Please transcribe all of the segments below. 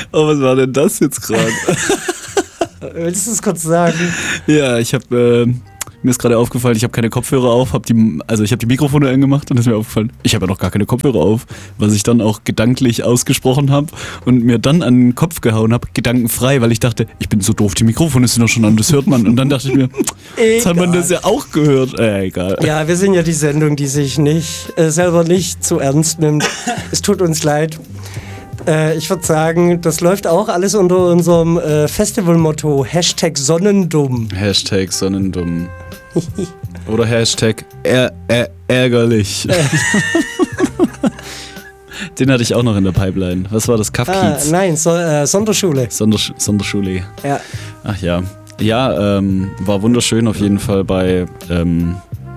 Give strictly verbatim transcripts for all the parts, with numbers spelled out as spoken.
Oh, was war denn das jetzt gerade? Willst du es kurz sagen? Ja, ich habe... Äh, mir ist gerade aufgefallen, ich habe keine Kopfhörer auf, hab die, also ich habe die Mikrofone angemacht und ist mir aufgefallen, ich habe ja noch gar keine Kopfhörer auf, was ich dann auch gedanklich ausgesprochen habe und mir dann an den Kopf gehauen habe, gedankenfrei, weil ich dachte, ich bin so doof, die Mikrofone sind doch schon an, das hört man. Und dann dachte ich mir, jetzt hat man das ja auch gehört. Äh, egal. Ja, wir sind ja die Sendung, die sich nicht äh, selber nicht zu ernst nimmt. Es tut uns leid. Äh, ich würde sagen, das läuft auch alles unter unserem äh, Festivalmotto Hashtag Sonnendumm. Hashtag Sonnendumm. Oder Hashtag är- är- ärgerlich. Den hatte ich auch noch in der Pipeline. Was war das? Kaffkiez? Ah, nein, so, äh, Sonderschule. Sondersch- Sonderschule. Ja. Ach ja. Ja, ähm, war wunderschön auf jeden Fall bei ähm,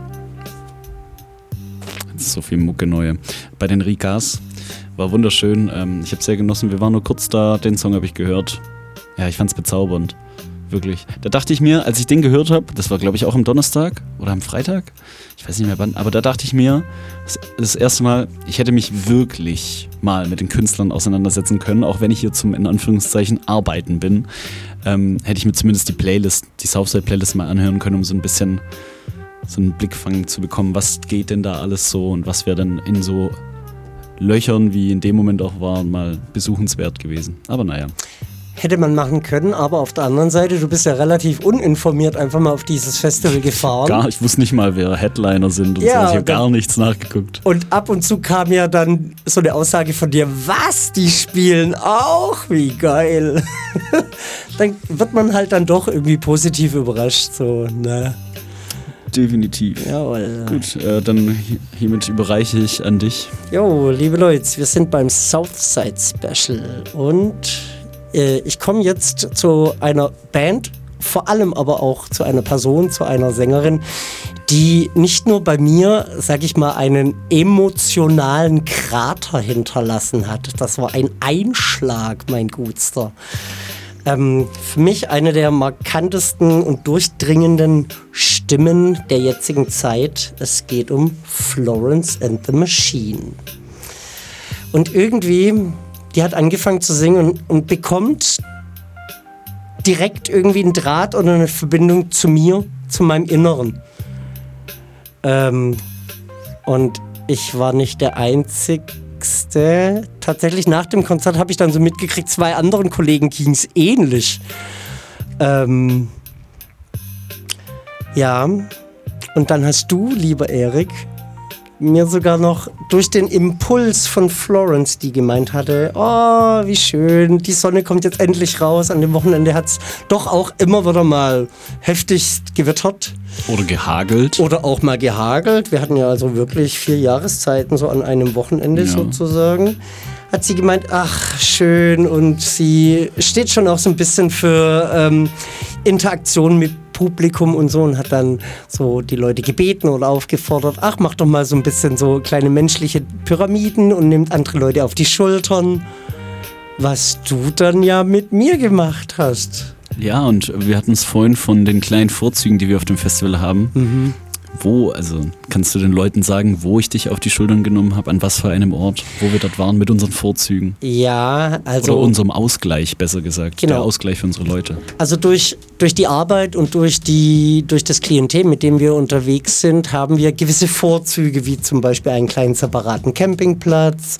jetzt ist so viel Mucke neue. Bei den Rikas. War wunderschön. Ähm, ich habe sehr genossen. Wir waren nur kurz da. Den Song habe ich gehört. Ja, ich fand's bezaubernd. Wirklich. Da dachte ich mir, als ich den gehört habe, das war glaube ich auch am Donnerstag oder am Freitag, ich weiß nicht mehr wann, aber da dachte ich mir, das, das erste Mal, ich hätte mich wirklich mal mit den Künstlern auseinandersetzen können, auch wenn ich hier zum, in Anführungszeichen, Arbeiten bin, ähm, hätte ich mir zumindest die Playlist, die Southside-Playlist mal anhören können, um so ein bisschen so einen Blickfang zu bekommen, was geht denn da alles so und was wäre dann in so Löchern, wie in dem Moment auch waren, mal besuchenswert gewesen. Aber naja. Hätte man machen können, aber auf der anderen Seite, du bist ja relativ uninformiert einfach mal auf dieses Festival gefahren. Gar, ich wusste nicht mal, wer Headliner sind und ja, so. Ich habe gar nichts nachgeguckt. Und ab und zu kam ja dann so eine Aussage von dir, was, die spielen auch? Wie geil. Dann wird man halt dann doch irgendwie positiv überrascht. So, ne? Definitiv. Jawohl. Gut, äh, dann hiermit überreiche ich an dich. Jo, liebe Leute, wir sind beim Southside Special und äh, ich komme jetzt zu einer Band, vor allem aber auch zu einer Person, zu einer Sängerin, die nicht nur bei mir, sag ich mal, einen emotionalen Krater hinterlassen hat. Das war ein Einschlag, mein Gutster. Ähm, für mich eine der markantesten und durchdringenden Stimmen der jetzigen Zeit. Es geht um Florence and the Machine. Und irgendwie, die hat angefangen zu singen und, und bekommt direkt irgendwie einen Draht oder eine Verbindung zu mir, zu meinem Inneren. Ähm, und ich war nicht der Einzige. Tatsächlich nach dem Konzert habe ich dann so mitgekriegt, zwei anderen Kollegen ging es ähnlich. Ähm, ja, und dann hast du, lieber Erik, mir sogar noch durch den Impuls von Florence, die gemeint hatte, oh, wie schön, die Sonne kommt jetzt endlich raus. An dem Wochenende hat es doch auch immer wieder mal heftigst gewittert. Oder gehagelt. Oder auch mal gehagelt. Wir hatten ja also wirklich vier Jahreszeiten so an einem Wochenende ja. sozusagen. Hat sie gemeint, ach, schön. Und sie steht schon auch so ein bisschen für ähm, Interaktion mit Publikum und so und hat dann so die Leute gebeten oder aufgefordert, ach, mach doch mal so ein bisschen so kleine menschliche Pyramiden und nimmt andere Leute auf die Schultern. Was du dann ja mit mir gemacht hast. Ja, und wir hatten es vorhin von den kleinen Vorzügen, die wir auf dem Festival haben. Mhm. Wo, also kannst du den Leuten sagen, wo ich dich auf die Schultern genommen habe, an was für einem Ort, wo wir dort waren mit unseren Vorzügen? Ja, also... Oder unserem Ausgleich, besser gesagt. Genau. Der Ausgleich für unsere Leute. Also durch, durch die Arbeit und durch, die, durch das Klientel, mit dem wir unterwegs sind, haben wir gewisse Vorzüge, wie zum Beispiel einen kleinen separaten Campingplatz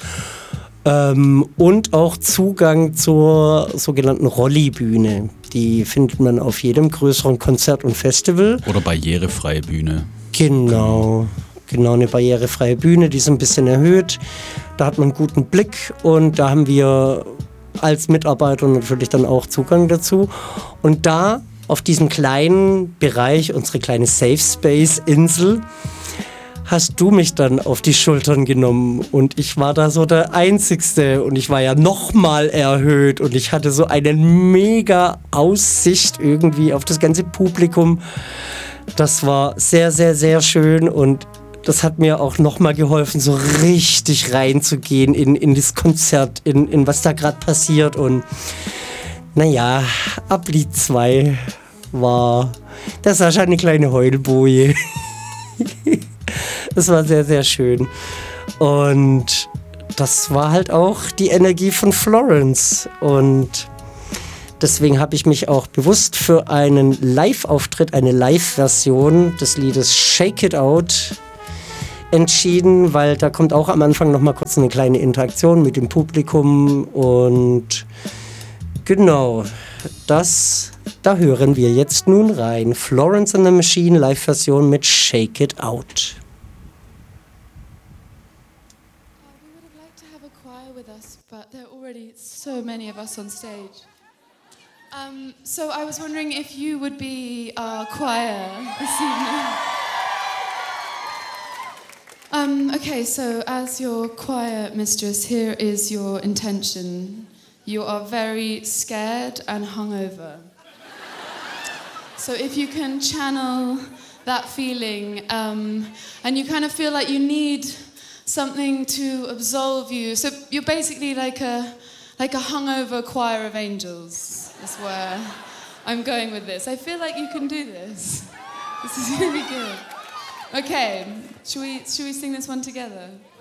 ähm, und auch Zugang zur sogenannten Rollibühne. Die findet man auf jedem größeren Konzert und Festival. Oder barrierefreie Bühne. Genau, genau eine barrierefreie Bühne, die ist ein bisschen erhöht. Da hat man einen guten Blick und da haben wir als Mitarbeiter natürlich dann auch Zugang dazu. Und da auf diesem kleinen Bereich, unsere kleine Safe Space Insel, hast du mich dann auf die Schultern genommen und ich war da so der Einzigste und ich war ja nochmal erhöht und ich hatte so eine mega Aussicht irgendwie auf das ganze Publikum. Das war sehr, sehr, sehr schön und das hat mir auch nochmal geholfen, so richtig reinzugehen in, in das Konzert, in, in was da gerade passiert und naja, ab Lied zwei war der Sascha eine kleine Heulboje. Das war sehr, sehr schön. Und das war halt auch die Energie von Florence. Und deswegen habe ich mich auch bewusst für einen Live-Auftritt, eine Live-Version des Liedes Shake It Out entschieden, weil da kommt auch am Anfang noch mal kurz eine kleine Interaktion mit dem Publikum und genau, das, da hören wir jetzt nun rein. Florence and the Machine Live-Version mit Shake It Out. We would have liked to have a choir with us, but there are already so many of us on stage. Um, so I was wondering if you would be our choir this evening. Um, okay, so as your choir mistress, here is your intention. You are very scared and hungover. So if you can channel that feeling, um, and you kind of feel like you need something to absolve you. So you're basically like a like a hungover choir of angels. Is where I'm going with this. I feel like you can do this. This is really good. Okay, should we should we sing this one together?